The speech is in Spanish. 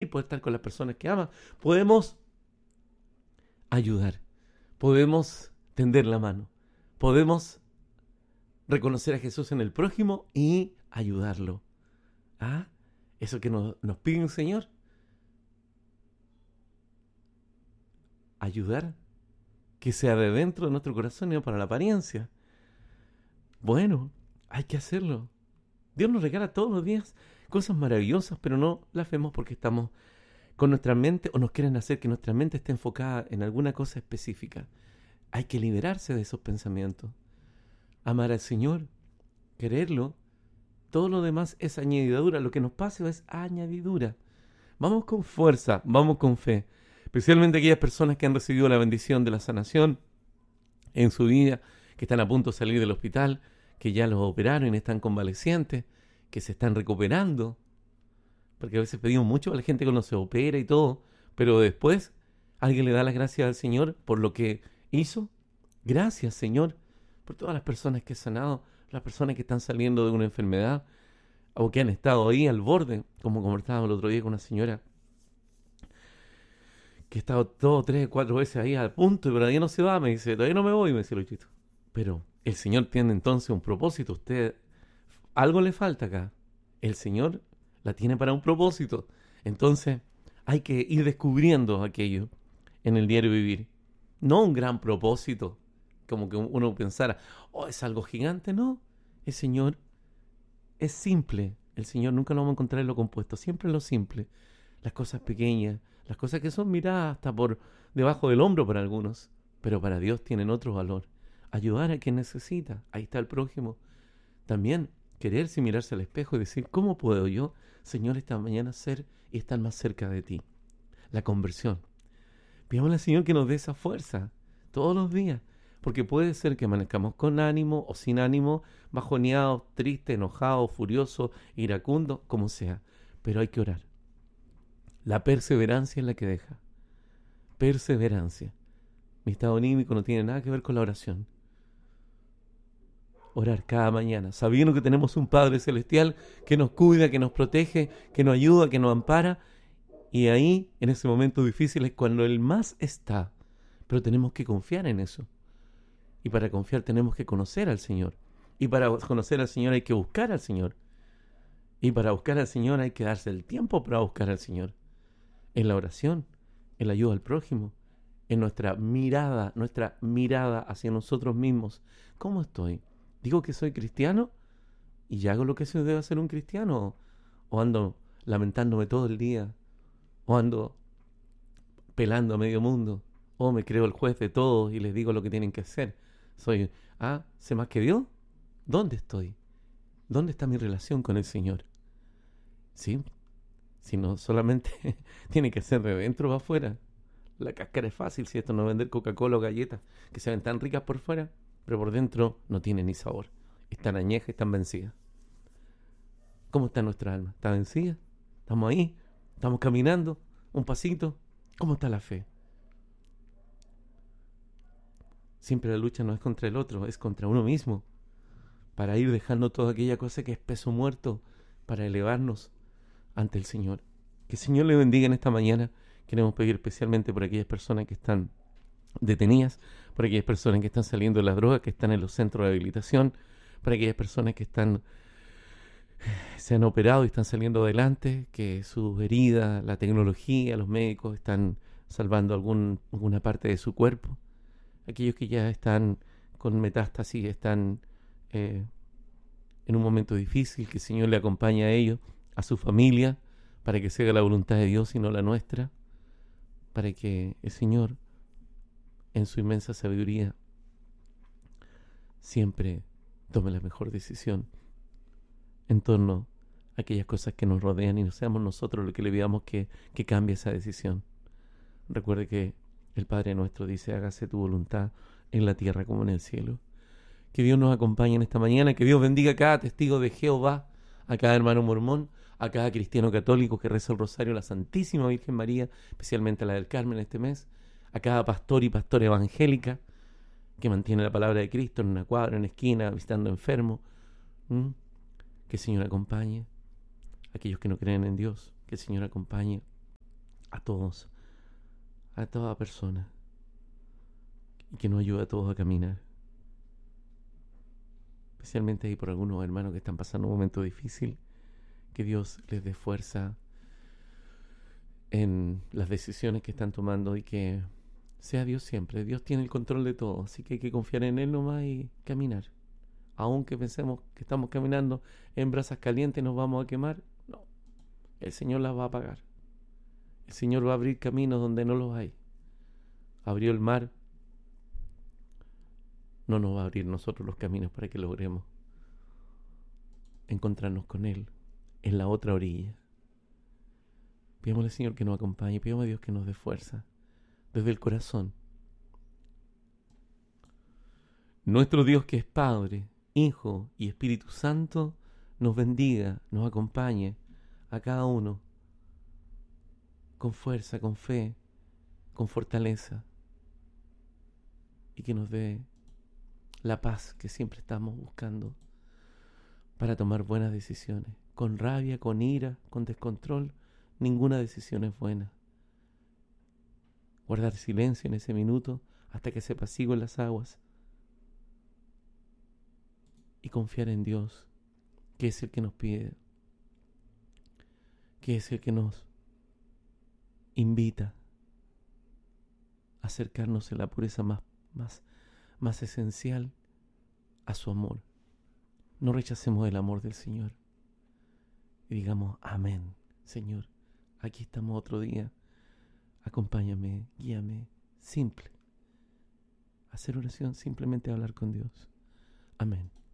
compartir, poder estar con las personas que amas, podemos ayudar, podemos tender la mano, podemos reconocer a Jesús en el prójimo y ayudarlo. ¿Ah? Eso que nos pide un Señor. Ayudar, que sea de dentro de nuestro corazón y no para la apariencia. Bueno, hay que hacerlo. Dios nos regala todos los días cosas maravillosas, pero no las vemos porque estamos con nuestra mente o nos quieren hacer que nuestra mente esté enfocada en alguna cosa específica. Hay que liberarse de esos pensamientos. Amar al Señor, quererlo. Todo lo demás es añadidura. Lo que nos pase es añadidura. Vamos con fuerza, vamos con fe. Especialmente aquellas personas que han recibido la bendición de la sanación en su vida, que están a punto de salir del hospital, que ya los operaron y están convalecientes, que se están recuperando. Porque a veces pedimos mucho a la gente cuando se opera y todo, pero después alguien le da las gracias al Señor por lo que hizo. Gracias, Señor, por todas las personas que he sanado, las personas que están saliendo de una enfermedad o que han estado ahí al borde, como conversábamos el otro día con una señora que he estado 2, 3, 4 veces ahí al punto y todavía no se va, me dice, todavía no me voy, me dice Luchito. Pero el Señor tiene entonces un propósito, usted, algo le falta acá, el Señor la tiene para un propósito, entonces hay que ir descubriendo aquello en el diario vivir, no un gran propósito, como que uno pensara, oh, es algo gigante, no, el Señor es simple, el Señor nunca lo vamos a encontrar en lo compuesto, siempre en lo simple, las cosas pequeñas, las cosas que son miradas hasta por debajo del hombro para algunos, pero para Dios tienen otro valor. Ayudar a quien necesita, ahí está el prójimo. También quererse y mirarse al espejo y decir, ¿cómo puedo yo, Señor, esta mañana ser y estar más cerca de ti? La conversión. Pidámosle al Señor que nos dé esa fuerza todos los días, porque puede ser que amanezcamos con ánimo o sin ánimo, bajoneados, tristes, enojados, furiosos, iracundos, como sea, pero hay que orar. La perseverancia es la que deja. Perseverancia. Mi estado anímico no tiene nada que ver con la oración. Orar cada mañana, sabiendo que tenemos un Padre Celestial que nos cuida, que nos protege, que nos ayuda, que nos ampara. Y ahí, en ese momento difícil, es cuando Él más está. Pero tenemos que confiar en eso. Y para confiar tenemos que conocer al Señor. Y para conocer al Señor hay que buscar al Señor. Y para buscar al Señor hay que darse el tiempo para buscar al Señor. En la oración, en la ayuda al prójimo, en nuestra mirada hacia nosotros mismos. ¿Cómo estoy? ¿Digo que soy cristiano y ya hago lo que se debe hacer un cristiano? ¿O ando lamentándome todo el día? ¿O ando pelando a medio mundo? ¿O me creo el juez de todos y les digo lo que tienen que hacer? ¿Sé más que Dios? ¿Dónde estoy? ¿Dónde está mi relación con el Señor? ¿Sí? Si no, solamente tiene que ser de dentro o afuera. La cáscara es fácil, si esto no es vender Coca-Cola o galletas, que se ven tan ricas por fuera, pero por dentro no tienen ni sabor. Están añejas, están vencidas. ¿Cómo está nuestra alma? ¿Está vencida? ¿Estamos ahí? ¿Estamos caminando? ¿Un pasito? ¿Cómo está la fe? Siempre la lucha no es contra el otro, es contra uno mismo. Para ir dejando toda aquella cosa que es peso muerto, para elevarnos ante el Señor. Que el Señor le bendiga en esta mañana. Queremos pedir especialmente por aquellas personas que están detenidas, por aquellas personas que están saliendo de la droga, que están en los centros de rehabilitación, por aquellas personas que se han operado y están saliendo adelante, que sus heridas, la tecnología, los médicos están salvando alguna parte de su cuerpo. Aquellos que ya están con metástasis, están en un momento difícil, que el Señor le acompañe a ellos, a su familia, para que se haga la voluntad de Dios y no la nuestra, para que el Señor, en su inmensa sabiduría, siempre tome la mejor decisión en torno a aquellas cosas que nos rodean y no seamos nosotros los que le pidamos que cambie esa decisión. Recuerde que el Padre nuestro dice, hágase tu voluntad en la tierra como en el cielo. Que Dios nos acompañe en esta mañana, que Dios bendiga a cada testigo de Jehová, a cada hermano mormón, a cada cristiano católico que reza el rosario, a la Santísima Virgen María, especialmente a la del Carmen este mes, a cada pastor y pastora evangélica que mantiene la palabra de Cristo en una cuadra, en una esquina, visitando enfermos. Que el Señor acompañe a aquellos que no creen en Dios, que el Señor acompañe a todos, a toda persona, y que nos ayude a todos a caminar. Especialmente ahí por algunos hermanos que están pasando un momento difícil, que Dios les dé fuerza en las decisiones que están tomando y que sea Dios siempre. Dios tiene el control de todo, así que hay que confiar en Él nomás y caminar. Aunque pensemos que estamos caminando en brasas calientes y nos vamos a quemar, no, el Señor las va a apagar. El Señor va a abrir caminos donde no los hay. Abrió el mar, no nos va a abrir nosotros los caminos para que logremos encontrarnos con Él en la otra orilla. Pidámosle al Señor que nos acompañe, pidamos a Dios que nos dé fuerza desde el corazón. Nuestro Dios, que es Padre, Hijo y Espíritu Santo, nos bendiga, nos acompañe a cada uno con fuerza, con fe, con fortaleza, y que nos dé la paz que siempre estamos buscando para tomar buenas decisiones. Con rabia, con ira, con descontrol, ninguna decisión es buena. Guardar silencio en ese minuto hasta que se apaciguen las aguas y confiar en Dios, que es el que nos pide, que es el que nos invita a acercarnos en la pureza más esencial a su amor. No rechacemos el amor del Señor y digamos: amén, Señor, aquí estamos otro día, acompáñame, guíame. Simple, hacer oración, simplemente hablar con Dios. Amén.